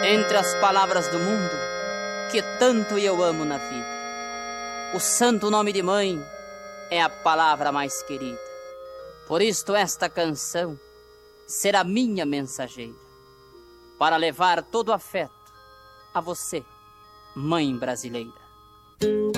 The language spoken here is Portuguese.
Entre as palavras do mundo que tanto eu amo na vida, o santo nome de mãe é a palavra mais querida. Por isto esta canção será minha mensageira, para levar todo o afeto a você, mãe brasileira.